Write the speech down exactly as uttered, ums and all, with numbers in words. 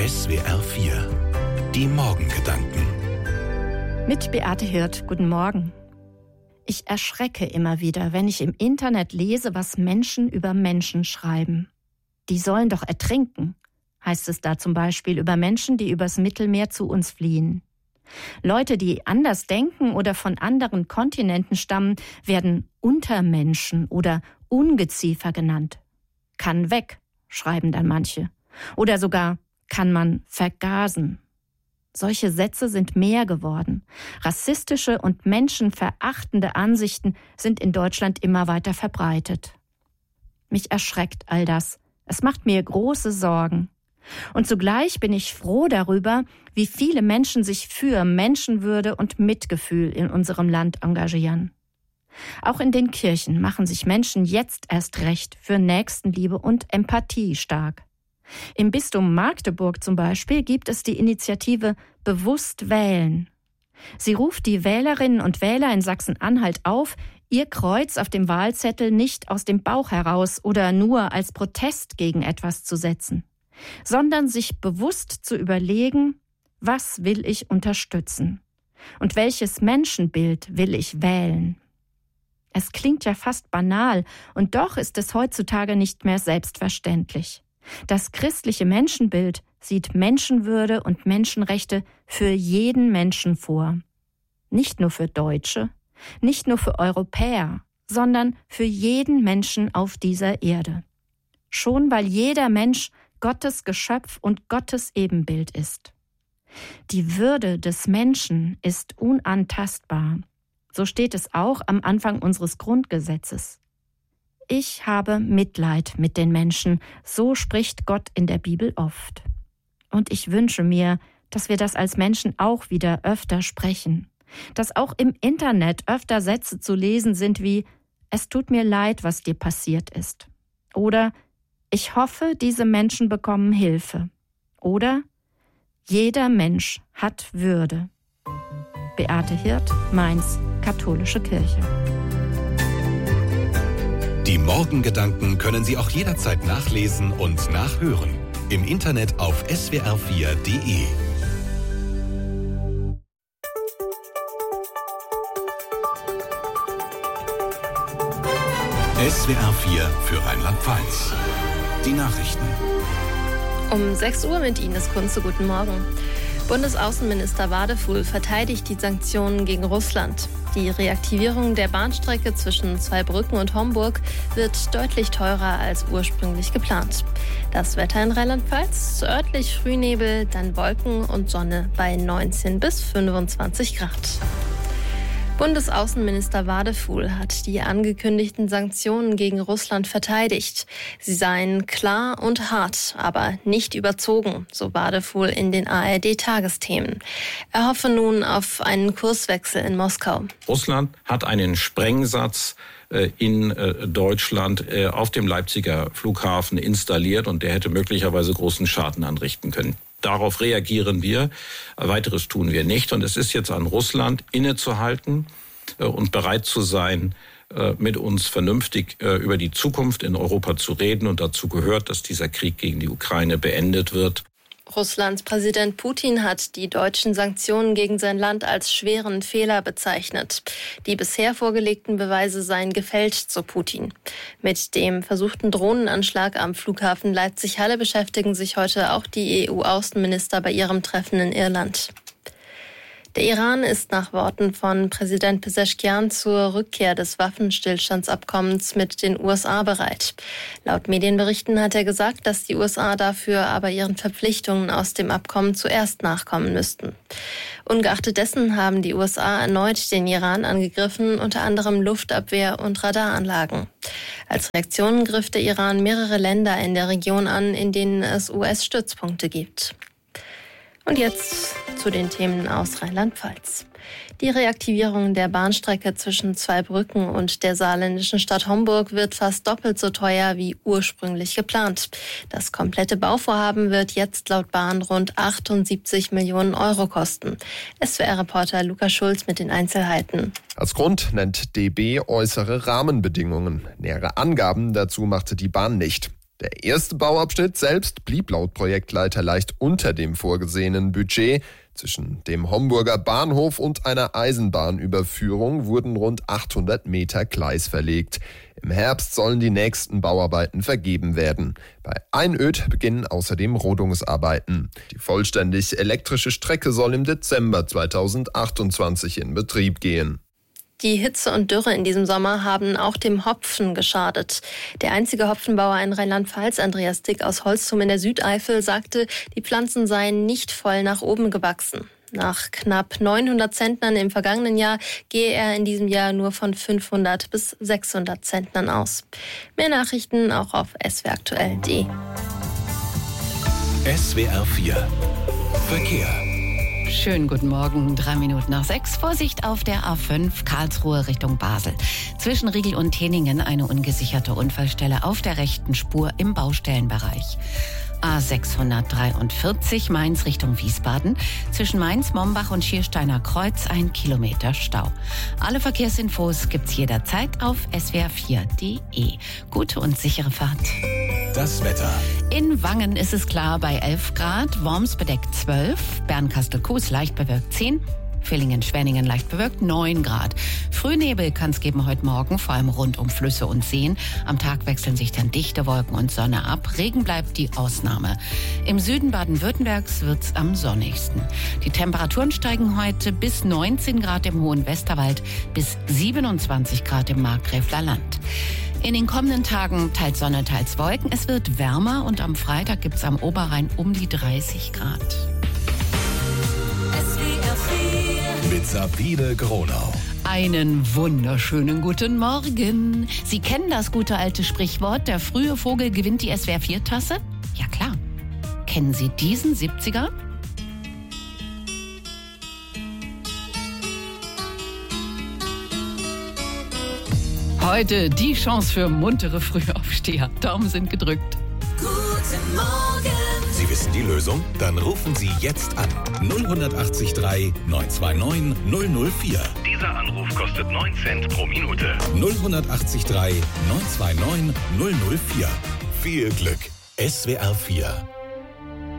S W R vier. Die Morgengedanken. Mit Beate Hirt, guten Morgen. Ich erschrecke immer wieder, wenn ich im Internet lese, was Menschen über Menschen schreiben. Die sollen doch ertrinken, heißt es da zum Beispiel über Menschen, die übers Mittelmeer zu uns fliehen. Leute, die anders denken oder von anderen Kontinenten stammen, werden Untermenschen oder Ungeziefer genannt. Kann weg, schreiben dann manche. Oder sogar kann man vergasen. Solche Sätze sind mehr geworden. Rassistische und menschenverachtende Ansichten sind in Deutschland immer weiter verbreitet. Mich erschreckt all das. Es macht mir große Sorgen. Und zugleich bin ich froh darüber, wie viele Menschen sich für Menschenwürde und Mitgefühl in unserem Land engagieren. Auch in den Kirchen machen sich Menschen jetzt erst recht für Nächstenliebe und Empathie stark. Im Bistum Magdeburg zum Beispiel gibt es die Initiative Bewusst wählen. Sie ruft die Wählerinnen und Wähler in Sachsen-Anhalt auf, ihr Kreuz auf dem Wahlzettel nicht aus dem Bauch heraus oder nur als Protest gegen etwas zu setzen, sondern sich bewusst zu überlegen, was will ich unterstützen und welches Menschenbild will ich wählen. Es klingt ja fast banal, und doch ist es heutzutage nicht mehr selbstverständlich. Das christliche Menschenbild sieht Menschenwürde und Menschenrechte für jeden Menschen vor. Nicht nur für Deutsche, nicht nur für Europäer, sondern für jeden Menschen auf dieser Erde. Schon weil jeder Mensch Gottes Geschöpf und Gottes Ebenbild ist. Die Würde des Menschen ist unantastbar. So steht es auch am Anfang unseres Grundgesetzes. Ich habe Mitleid mit den Menschen, so spricht Gott in der Bibel oft. Und ich wünsche mir, dass wir das als Menschen auch wieder öfter sprechen. Dass auch im Internet öfter Sätze zu lesen sind wie „Es tut mir leid, was dir passiert ist." Oder „Ich hoffe, diese Menschen bekommen Hilfe." Oder „Jeder Mensch hat Würde." Beate Hirt, Mainz, Katholische Kirche. Die Morgengedanken können Sie auch jederzeit nachlesen und nachhören. Im Internet auf S W R vier Punkt de. S W R vier für Rheinland-Pfalz. Die Nachrichten. Um sechs Uhr mit Ihnen ist Kunze. Guten Morgen. Bundesaußenminister Wadefuhl verteidigt die Sanktionen gegen Russland. Die Reaktivierung der Bahnstrecke zwischen Zweibrücken und Homburg wird deutlich teurer als ursprünglich geplant. Das Wetter in Rheinland-Pfalz: örtlich Frühnebel, dann Wolken und Sonne bei neunzehn bis fünfundzwanzig Grad. Bundesaußenminister Wadefuhl hat die angekündigten Sanktionen gegen Russland verteidigt. Sie seien klar und hart, aber nicht überzogen, so Wadefuhl in den A R D-Tagesthemen. Er hoffe nun auf einen Kurswechsel in Moskau. Russland hat einen Sprengsatz in Deutschland auf dem Leipziger Flughafen installiert, und der hätte möglicherweise großen Schaden anrichten können. Darauf reagieren wir. Weiteres tun wir nicht. Und es ist jetzt an Russland, innezuhalten und bereit zu sein, mit uns vernünftig über die Zukunft in Europa zu reden. Und dazu gehört, dass dieser Krieg gegen die Ukraine beendet wird. Russlands Präsident Putin hat die deutschen Sanktionen gegen sein Land als schweren Fehler bezeichnet. Die bisher vorgelegten Beweise seien gefälscht, so Putin. Mit dem versuchten Drohnenanschlag am Flughafen Leipzig-Halle beschäftigen sich heute auch die E U-Außenminister bei ihrem Treffen in Irland. Der Iran ist nach Worten von Präsident Pezeshkian zur Rückkehr des Waffenstillstandsabkommens mit den U S A bereit. Laut Medienberichten hat er gesagt, dass die U S A dafür aber ihren Verpflichtungen aus dem Abkommen zuerst nachkommen müssten. Ungeachtet dessen haben die U S A erneut den Iran angegriffen, unter anderem Luftabwehr- und Radaranlagen. Als Reaktion griff der Iran mehrere Länder in der Region an, in denen es U S-Stützpunkte gibt. Und jetzt zu den Themen aus Rheinland-Pfalz. Die Reaktivierung der Bahnstrecke zwischen Zweibrücken und der saarländischen Stadt Homburg wird fast doppelt so teuer wie ursprünglich geplant. Das komplette Bauvorhaben wird jetzt laut Bahn rund achtundsiebzig Millionen Euro kosten. S W R-Reporter Lukas Schulz mit den Einzelheiten. Als Grund nennt D B äußere Rahmenbedingungen. Nähere Angaben dazu machte die Bahn nicht. Der erste Bauabschnitt selbst blieb laut Projektleiter leicht unter dem vorgesehenen Budget. Zwischen dem Homburger Bahnhof und einer Eisenbahnüberführung wurden rund achthundert Meter Gleis verlegt. Im Herbst sollen die nächsten Bauarbeiten vergeben werden. Bei Einöd beginnen außerdem Rodungsarbeiten. Die vollständig elektrische Strecke soll im Dezember zweitausendachtundzwanzig in Betrieb gehen. Die Hitze und Dürre in diesem Sommer haben auch dem Hopfen geschadet. Der einzige Hopfenbauer in Rheinland-Pfalz, Andreas Dick aus Holztum in der Südeifel, sagte, die Pflanzen seien nicht voll nach oben gewachsen. Nach knapp neunhundert Zentnern im vergangenen Jahr gehe er in diesem Jahr nur von fünfhundert bis sechshundert Zentnern aus. Mehr Nachrichten auch auf s w r aktuell punkt d e. S W R vier Verkehr. Schönen guten Morgen, drei Minuten nach sechs. Vorsicht auf der A fünf Karlsruhe Richtung Basel. Zwischen Riegel und Teningen eine ungesicherte Unfallstelle auf der rechten Spur im Baustellenbereich. A sechshundertdreiundvierzig Mainz Richtung Wiesbaden. Zwischen Mainz, Mombach und Schiersteiner Kreuz ein Kilometer Stau. Alle Verkehrsinfos gibt's jederzeit auf s w r vier punkt d e. Gute und sichere Fahrt. Das Wetter. In Wangen ist es klar bei elf Grad, Worms bedeckt zwölf, Bernkastel-Kues leicht bewölkt zehn, Villingen-Schwenningen leicht bewölkt neun Grad. Frühnebel kann es geben heute Morgen, vor allem rund um Flüsse und Seen. Am Tag wechseln sich dann dichte Wolken und Sonne ab. Regen bleibt die Ausnahme. Im Süden Baden-Württembergs wird's am sonnigsten. Die Temperaturen steigen heute bis neunzehn Grad im hohen Westerwald, bis siebenundzwanzig Grad im Markgräfler Land. In den kommenden Tagen teils Sonne, teils Wolken. Es wird wärmer und am Freitag gibt's am Oberrhein um die dreißig Grad. Mit Sabine Gronau. Einen wunderschönen guten Morgen. Sie kennen das gute alte Sprichwort, der frühe Vogel gewinnt die S W R vier Tasse? Ja klar. Kennen Sie diesen siebziger? Heute die Chance für muntere Frühaufsteher. Daumen sind gedrückt. Guten Morgen. Sie wissen die Lösung? Dann rufen Sie jetzt an. null acht drei neun zwei neun null null vier. Dieser Anruf kostet neun Cent pro Minute. null acht drei neun zwei neun null null vier. Viel Glück. S W R vier